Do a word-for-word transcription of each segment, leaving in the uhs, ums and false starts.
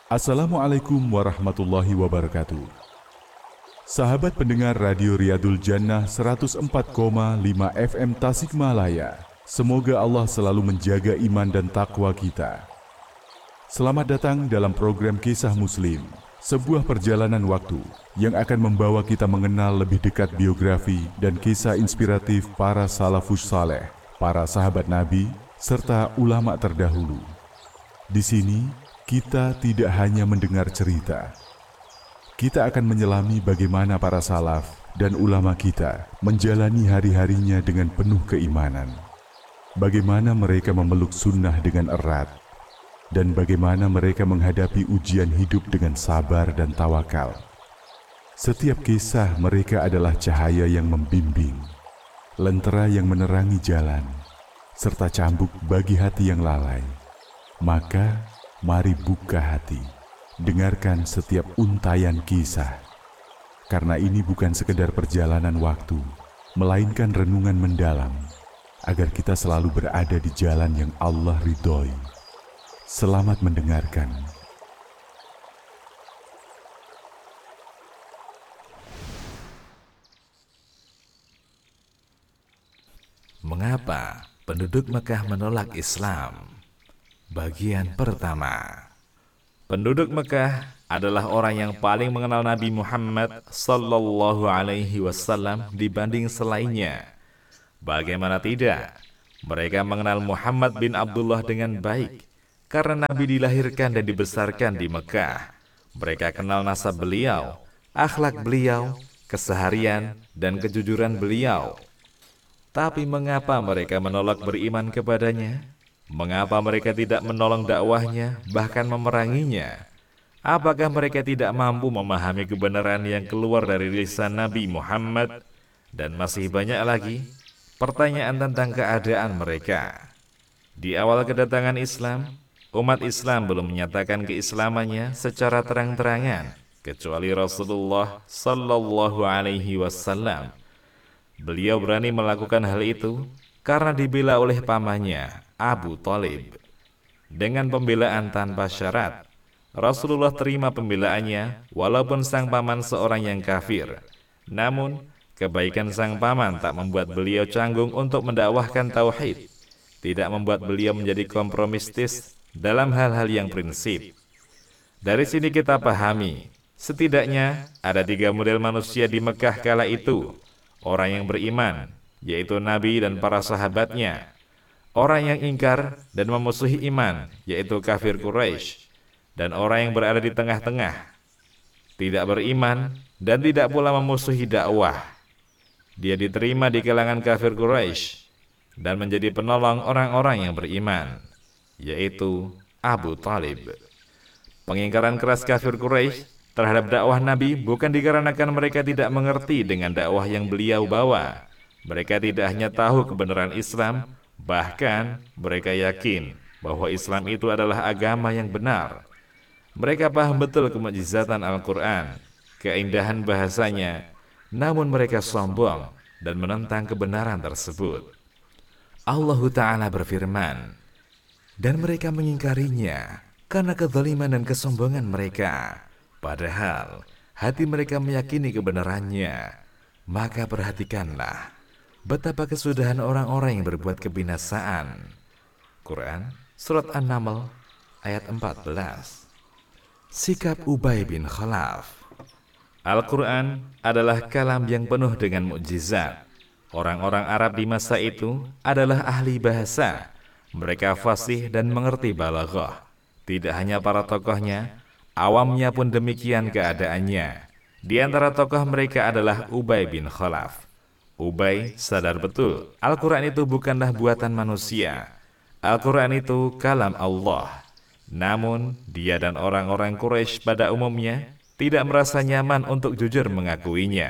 Assalamualaikum warahmatullahi wabarakatuh. Sahabat pendengar Radio Riyadul Jannah seratus empat koma lima F M Tasikmalaya, semoga Allah selalu menjaga iman dan takwa kita. Selamat datang dalam program Kisah Muslim, sebuah perjalanan waktu yang akan membawa kita mengenal lebih dekat biografi dan kisah inspiratif para salafus saleh, para sahabat Nabi, serta ulama terdahulu. Di sini, kita tidak hanya mendengar cerita. Kita akan menyelami bagaimana para salaf dan ulama kita menjalani hari-harinya dengan penuh keimanan. Bagaimana mereka memeluk sunnah dengan erat, dan bagaimana mereka menghadapi ujian hidup dengan sabar dan tawakal. Setiap kisah mereka adalah cahaya yang membimbing, lentera yang menerangi jalan, serta cambuk bagi hati yang lalai. Maka, mari buka hati, dengarkan setiap untayan kisah. Karena ini bukan sekedar perjalanan waktu, melainkan renungan mendalam, agar kita selalu berada di jalan yang Allah ridhoi. Selamat mendengarkan. Mengapa penduduk Mekah menolak Islam? Bagian pertama. Penduduk Mekah adalah orang yang paling mengenal Nabi Muhammad sallallahu alaihi wasallam dibanding selainnya. Bagaimana tidak? Mereka mengenal Muhammad bin Abdullah dengan baik karena Nabi dilahirkan dan dibesarkan di Mekah. Mereka kenal nasab beliau, akhlak beliau, keseharian, dan kejujuran beliau. Tapi mengapa mereka menolak beriman kepadanya? Mengapa mereka tidak menolong dakwahnya, bahkan memeranginya? Apakah mereka tidak mampu memahami kebenaran yang keluar dari lisan Nabi Muhammad? Dan masih banyak lagi pertanyaan tentang keadaan mereka. Di awal kedatangan Islam, umat Islam belum menyatakan keislamannya secara terang-terangan, kecuali Rasulullah sallallahu alaihi wasallam. Beliau berani melakukan hal itu karena dibela oleh pamannya, Abu Thalib. Dengan pembelaan tanpa syarat, Rasulullah terima pembelaannya walaupun sang paman seorang yang kafir. Namun, kebaikan sang paman tak membuat beliau canggung untuk mendakwahkan tauhid, tidak membuat beliau menjadi kompromistis dalam hal-hal yang prinsip. Dari sini kita pahami, setidaknya ada tiga model manusia di Mekah kala itu. Orang yang beriman, yaitu Nabi dan para sahabatnya. Orang yang ingkar dan memusuhi iman, yaitu kafir Quraisy. Dan orang yang berada di tengah-tengah, tidak beriman dan tidak pula memusuhi dakwah. Dia diterima di kalangan kafir Quraisy dan menjadi penolong orang-orang yang beriman, yaitu Abu Thalib. Pengingkaran keras kafir Quraisy terhadap dakwah Nabi bukan dikarenakan mereka tidak mengerti dengan dakwah yang beliau bawa. Mereka tidak hanya tahu kebenaran Islam, bahkan mereka yakin bahwa Islam itu adalah agama yang benar. Mereka paham betul kemukjizatan Al-Quran, keindahan bahasanya, namun mereka sombong dan menentang kebenaran tersebut. Allah Ta'ala berfirman, dan mereka mengingkarinya karena kezaliman dan kesombongan mereka. Padahal hati mereka meyakini kebenarannya. Maka perhatikanlah betapa kesudahan orang-orang yang berbuat kebinasaan. Quran Surat An-Naml ayat empat belas. Sikap Ubay bin Khalaf. Al-Quran adalah kalam yang penuh dengan mukjizat. Orang-orang Arab di masa itu adalah ahli bahasa. Mereka fasih dan mengerti balaghah. Tidak hanya para tokohnya, awamnya pun demikian keadaannya. Di antara tokoh mereka adalah Ubay bin Khalaf. Ubay sadar betul, Al-Quran itu bukanlah buatan manusia. Al-Quran itu kalam Allah. Namun, dia dan orang-orang Quraisy pada umumnya tidak merasa nyaman untuk jujur mengakuinya.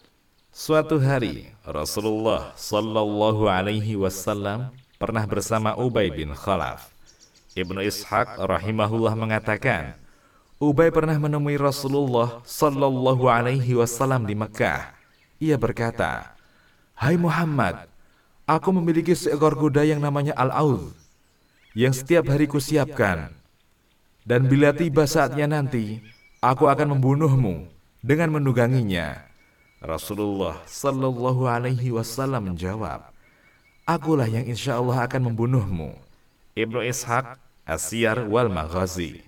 Suatu hari, Rasulullah sallallahu alaihi wasallam pernah bersama Ubay bin Khalaf. Ibnu Ishaq rahimahullah mengatakan, Ubay pernah menemui Rasulullah sallallahu alaihi wasallam di Mekah. Ia berkata, "Hai Muhammad, aku memiliki seekor kuda yang namanya Al-Audh, yang setiap hari kusiapkan. Dan bila tiba saatnya nanti, aku akan membunuhmu dengan menungganginya. Rasulullah sallallahu alaihi wasallam menjawab, akulah yang insya Allah akan membunuhmu. Ibnu Ishaq, As-Siyar wal Maghazi.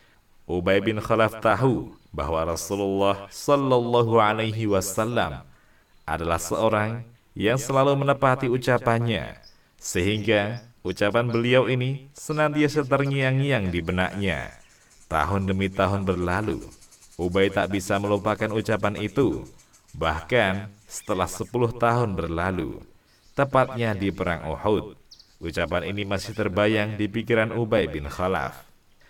Ubay bin Khalaf tahu bahwa Rasulullah sallallahu alaihi wasallam adalah seorang yang selalu menepati ucapannya, sehingga ucapan beliau ini senantiasa terngiang-ngiang di benaknya. Tahun demi tahun berlalu, Ubay tak bisa melupakan ucapan itu. Bahkan setelah sepuluh tahun berlalu, tepatnya di perang Uhud, ucapan ini masih terbayang di pikiran Ubay bin Khalaf.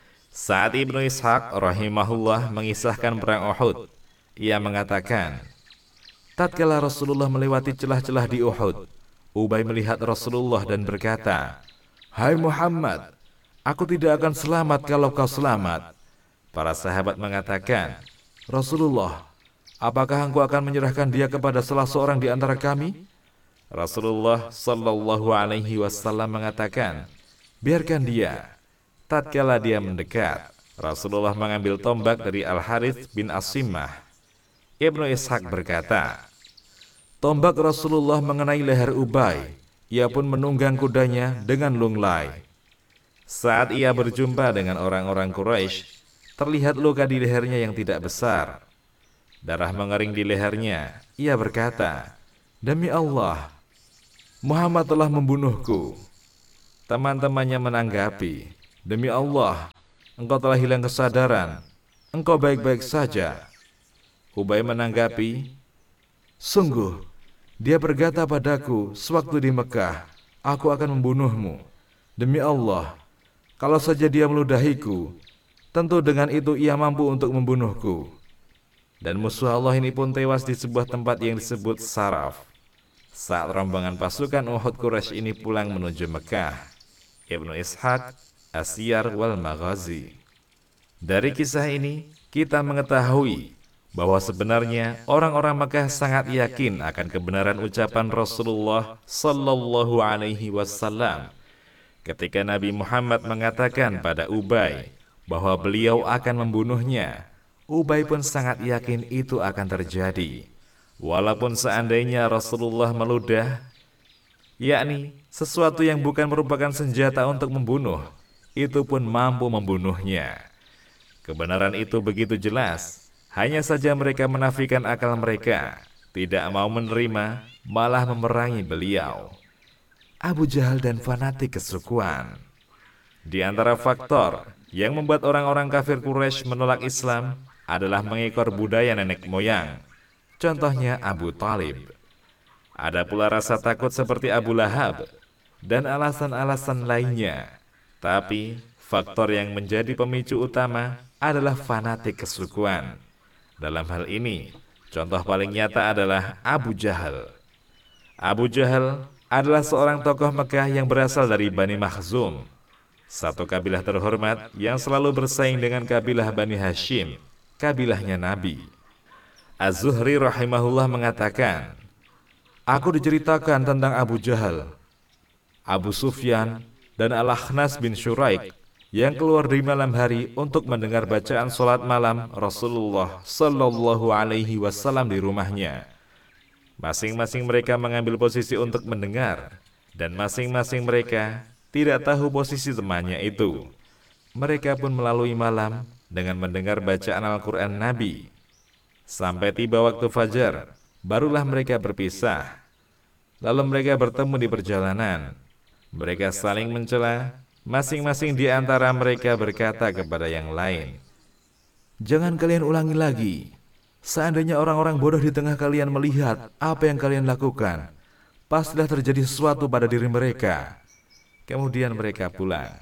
Saat Ibnu Ishaq rahimahullah mengisahkan perang Uhud, ia mengatakan, tatkala Rasulullah melewati celah-celah di Uhud, Ubay melihat Rasulullah dan berkata, hai Muhammad, aku tidak akan selamat kalau kau selamat. Para sahabat mengatakan, Rasulullah, apakah engkau akan menyerahkan dia kepada salah seorang di antara kami? Rasulullah sallallahu alaihi wasallam mengatakan, biarkan dia. Tatkala dia mendekat, Rasulullah mengambil tombak dari Al-Harits bin As-Simmah. Ibnu Ishaq berkata, tombak Rasulullah mengenai leher Ubay, ia pun menunggang kudanya dengan lunglai. Saat ia berjumpa dengan orang-orang Quraisy, terlihat luka di lehernya yang tidak besar. Darah mengering di lehernya. Ia berkata, demi Allah, Muhammad telah membunuhku. Teman-temannya menanggapi, demi Allah, engkau telah hilang kesadaran. Engkau baik-baik saja. Ubay menanggapi, sungguh, dia berkata padaku sewaktu di Mekah, aku akan membunuhmu. Demi Allah, kalau saja dia meludahiku, tentu dengan itu ia mampu untuk membunuhku. Dan musuh Allah ini pun tewas di sebuah tempat yang disebut Saraf. Saat rombongan pasukan Uhud Quraisy ini pulang menuju Mekah. Ibnu Ishaq, As-Siyar wal Maghazi. Dari kisah ini, kita mengetahui bahwa sebenarnya orang-orang Mekah sangat yakin akan kebenaran ucapan Rasulullah sallallahu alaihi wasallam ketika Nabi Muhammad mengatakan pada Ubay bahwa beliau akan membunuhnya. Ubay pun sangat yakin itu akan terjadi. Walaupun seandainya Rasulullah meludah, yakni sesuatu yang bukan merupakan senjata untuk membunuh, itu pun mampu membunuhnya. Kebenaran itu begitu jelas, hanya saja mereka menafikan akal mereka, tidak mau menerima, malah memerangi beliau. Abu Jahal dan fanatik kesukuan. Di antara faktor yang membuat orang-orang kafir Quraisy menolak Islam adalah mengekor budaya nenek moyang. Contohnya Abu Talib. Ada pula rasa takut seperti Abu Lahab dan alasan-alasan lainnya. Tapi faktor yang menjadi pemicu utama adalah fanatik kesukuan. Dalam hal ini, contoh paling nyata adalah Abu Jahal. Abu Jahal adalah seorang tokoh Mekah yang berasal dari Bani Makhzum, satu kabilah terhormat yang selalu bersaing dengan kabilah Bani Hashim, kabilahnya Nabi. Az-Zuhri rahimahullah mengatakan, aku diceritakan tentang Abu Jahal, Abu Sufyan, dan Al-Akhnas bin Syuraik yang keluar di malam hari untuk mendengar bacaan sholat malam Rasulullah sallallahu alaihi wasallam di rumahnya. Masing-masing mereka mengambil posisi untuk mendengar, dan masing-masing mereka tidak tahu posisi temannya itu. Mereka pun melalui malam dengan mendengar bacaan Al-Quran Nabi. Sampai tiba waktu fajar, barulah mereka berpisah. Lalu mereka bertemu di perjalanan. Mereka saling mencela, masing-masing di antara mereka berkata kepada yang lain, jangan kalian ulangi lagi. Seandainya orang-orang bodoh di tengah kalian melihat apa yang kalian lakukan, pastilah terjadi sesuatu pada diri mereka. Kemudian mereka pulang.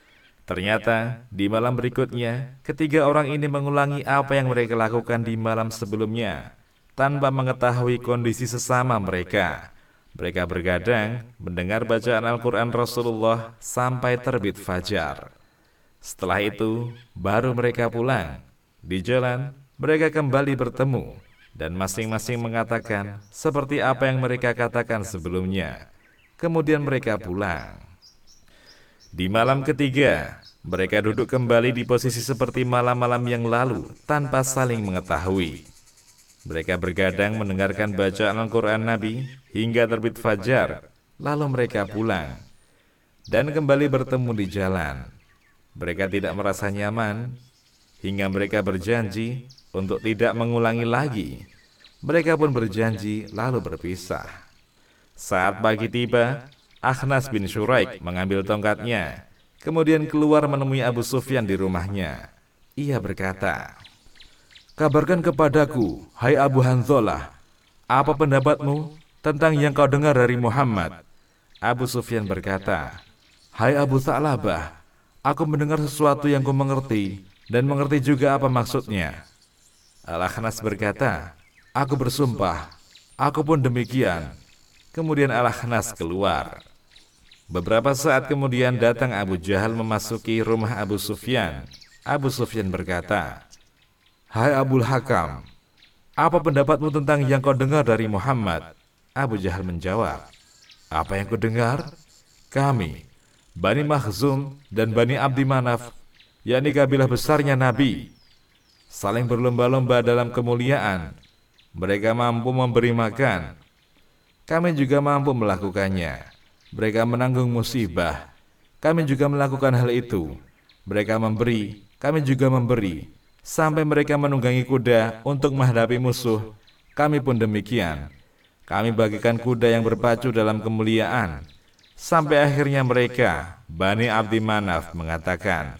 Ternyata di malam berikutnya, ketiga orang ini mengulangi apa yang mereka lakukan di malam sebelumnya, tanpa mengetahui kondisi sesama mereka. Mereka bergadang mendengar bacaan Al-Quran Rasulullah sampai terbit fajar. Setelah itu, baru mereka pulang. Di jalan, mereka kembali bertemu, dan masing-masing mengatakan seperti apa yang mereka katakan sebelumnya. Kemudian mereka pulang. Di malam ketiga, Mereka duduk kembali di posisi seperti malam-malam yang lalu tanpa saling mengetahui. Mereka bergadang mendengarkan bacaan Al-Quran Nabi hingga terbit fajar, lalu mereka pulang dan kembali bertemu di jalan. Mereka tidak merasa nyaman hingga mereka berjanji untuk tidak mengulangi lagi. Mereka pun berjanji lalu berpisah. Saat pagi tiba, Akhnas bin Syuraik mengambil tongkatnya, kemudian keluar menemui Abu Sufyan di rumahnya. Ia berkata, "Kabarkan kepadaku, hai Abu Hanzalah, apa pendapatmu tentang yang kau dengar dari Muhammad?" Abu Sufyan berkata, "Hai Abu Tha'labah, aku mendengar sesuatu yang ku mengerti dan mengerti juga apa maksudnya." Al-Akhnas berkata, "Aku bersumpah, aku pun demikian." Kemudian Al-Akhnas keluar. Beberapa saat kemudian datang Abu Jahal memasuki rumah Abu Sufyan. Abu Sufyan berkata, "Hai Abul Hakam, apa pendapatmu tentang yang kau dengar dari Muhammad?" Abu Jahal menjawab, "Apa yang kau dengar? Kami, Bani Makhzum dan Bani Abdi Manaf, yakni kabilah besarnya Nabi, saling berlomba-lomba dalam kemuliaan. Mereka mampu memberi makan. Kami juga mampu melakukannya. Mereka menanggung musibah. Kami juga melakukan hal itu. Mereka memberi, kami juga memberi. Sampai mereka menunggangi kuda untuk menghadapi musuh. Kami pun demikian. Kami bagikan kuda yang berpacu dalam kemuliaan. Sampai akhirnya mereka, Bani Abdi Manaf, mengatakan,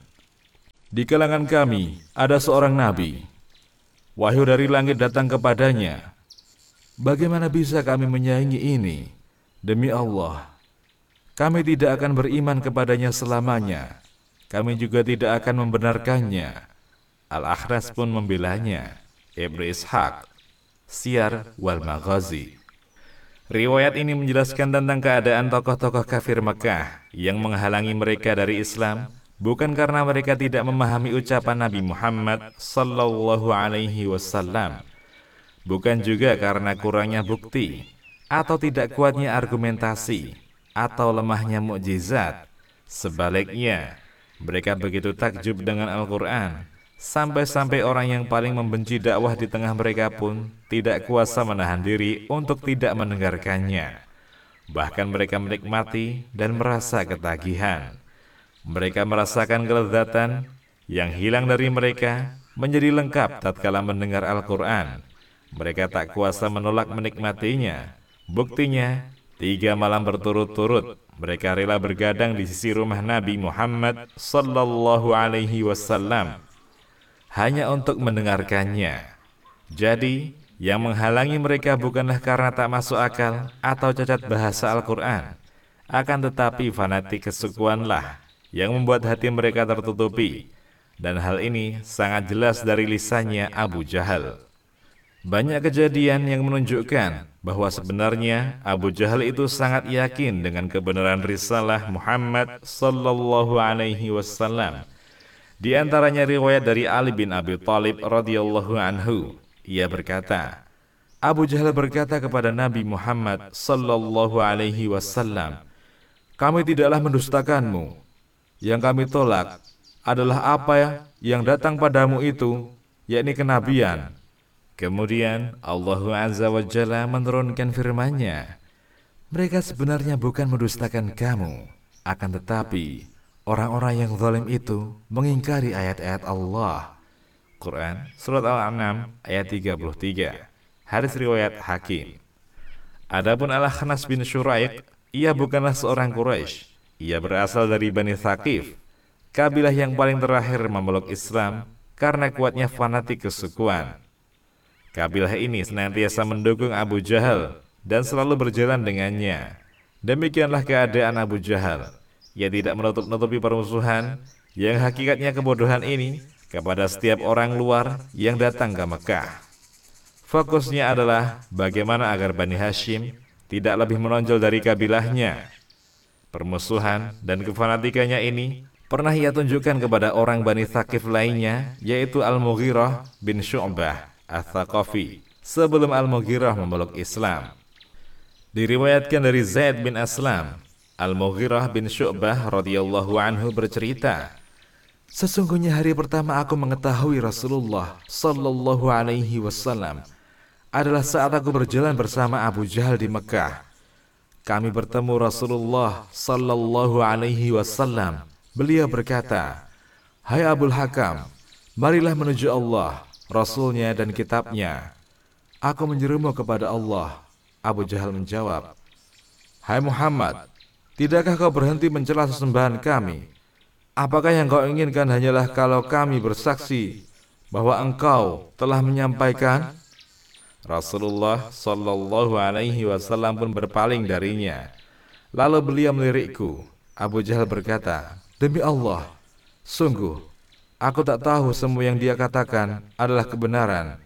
'Di kalangan kami ada seorang nabi. Wahyu dari langit datang kepadanya. Bagaimana bisa kami menyaingi ini? Demi Allah, kami tidak akan beriman kepadanya selamanya. Kami juga tidak akan membenarkannya.'" Al-Akhnas pun membelanya. Ibnu Ishaq, Siyar wal Maghazi. Riwayat ini menjelaskan tentang keadaan tokoh-tokoh kafir Mekah yang menghalangi mereka dari Islam, bukan karena mereka tidak memahami ucapan Nabi Muhammad sallallahu alaihi wasallam, bukan juga karena kurangnya bukti atau tidak kuatnya argumentasi atau lemahnya mukjizat. Sebaliknya, mereka begitu takjub dengan Al-Quran sampai-sampai orang yang paling membenci dakwah di tengah mereka pun tidak kuasa menahan diri untuk tidak mendengarkannya. Bahkan mereka menikmati dan merasa ketagihan. Mereka merasakan kelezatan yang hilang dari mereka menjadi lengkap tatkala mendengar Al-Quran. Mereka tak kuasa menolak menikmatinya. Buktinya, tiga malam berturut-turut mereka rela bergadang di sisi rumah Nabi Muhammad sallallahu alaihi wasallam hanya untuk mendengarkannya. Jadi, yang menghalangi mereka bukanlah karena tak masuk akal atau cacat bahasa Al-Quran, akan tetapi fanatik kesukuanlah yang membuat hati mereka tertutupi. Dan hal ini sangat jelas dari lisannya Abu Jahal. Banyak kejadian yang menunjukkan bahwa sebenarnya Abu Jahal itu sangat yakin dengan kebenaran risalah Muhammad sallallahu alaihi wasallam. Di antaranya riwayat dari Ali bin Abi Thalib radhiyallahu anhu. Ia berkata, Abu Jahal berkata kepada Nabi Muhammad sallallahu alaihi wasallam, "Kami tidaklah mendustakanmu. Yang kami tolak adalah apa yang datang padamu itu, yakni kenabian." Kemudian Allah Azza wa Jalla menurunkan firman-Nya, "Mereka sebenarnya bukan mendustakan kamu, akan tetapi orang-orang yang zalim itu mengingkari ayat-ayat Allah." Quran Surat Al-An'am ayat tiga puluh tiga. Hadis riwayat Hakim. Adapun Al-Akhnas bin Syuraik, ia bukanlah seorang Quraisy. Ia berasal dari Bani Thaqif, kabilah yang paling terakhir memeluk Islam karena kuatnya fanatik kesukuan. Kabilah ini senantiasa mendukung Abu Jahal dan selalu berjalan dengannya. Demikianlah keadaan Abu Jahal. Ia tidak menutup-nutupi permusuhan yang hakikatnya kebodohan ini kepada setiap orang luar yang datang ke Mekah. Fokusnya adalah bagaimana agar Bani Hashim tidak lebih menonjol dari kabilahnya. Permusuhan dan kefanatikannya ini pernah ia tunjukkan kepada orang Bani Thaqif lainnya, yaitu Al-Mughirah bin Syu'bah Ats-Tsaqafi, sebelum Al-Mughirah memeluk Islam. Diriwayatkan dari Zaid bin Aslam, Al-Mughirah bin Syu'bah radhiyallahu anhu bercerita, Sesungguhnya hari pertama aku mengetahui Rasulullah sallallahu alaihi wasallam adalah saat aku berjalan bersama Abu Jahal di Mekah. Kami bertemu Rasulullah sallallahu alaihi wasallam. Beliau berkata, "Hai Abul Hakam, marilah menuju Allah, Rasulnya dan kitabnya." Aku menyerumu kepada Allah. Abu Jahal menjawab, "Hai Muhammad, tidakkah kau berhenti mencela sesembahan kami? Apakah yang kau inginkan hanyalah kalau kami bersaksi bahwa engkau telah menyampaikan?" Rasulullah sallallahu alaihi wasallam pun berpaling darinya. Lalu beliau melirikku. Abu Jahal berkata, "Demi Allah, sungguh aku tak tahu semua yang dia katakan adalah kebenaran."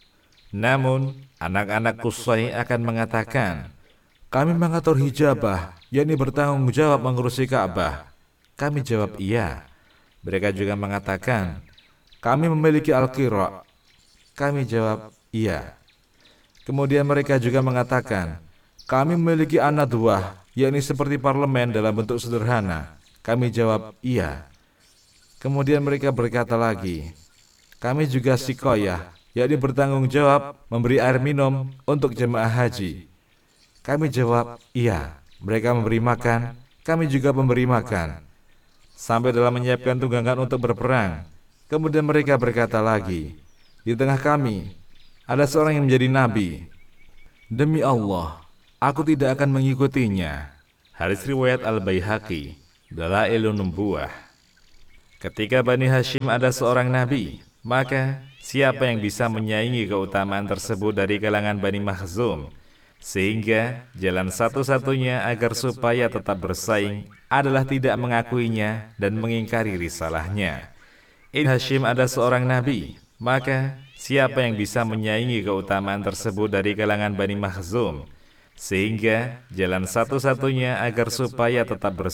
Namun anak-anak Qusay akan mengatakan, "Kami mengatur hijabah, yakni bertanggung jawab mengurusi Ka'bah." Kami jawab iya. Mereka juga mengatakan, "Kami memiliki Al-Qira." Kami jawab iya. Kemudian mereka juga mengatakan, "Kami memiliki An-Nadwah, yakni seperti parlemen dalam bentuk sederhana." Kami jawab iya. Kemudian mereka berkata lagi, "Kami juga Sikoyah, yakni bertanggung jawab memberi air minum untuk jemaah haji." Kami jawab iya. Mereka memberi makan, kami juga memberi makan, sampai dalam menyiapkan tunggangan untuk berperang. Kemudian mereka berkata lagi, "Di tengah kami ada seorang yang menjadi nabi. Demi Allah, aku tidak akan mengikutinya." Hadis riwayat Al-Baihaqi, Dalailun Nubuwah. Ketika Bani Hashim ada seorang nabi, maka siapa yang bisa menyaingi keutamaan tersebut dari kalangan Bani Makhzum? Sehingga jalan satu-satunya agar supaya tetap bersaing adalah tidak mengakuinya dan mengingkari risalahnya. In Hashim ada seorang nabi, maka siapa yang bisa menyaingi keutamaan tersebut dari kalangan Bani Makhzum? Sehingga jalan satu-satunya agar supaya tetap bersaing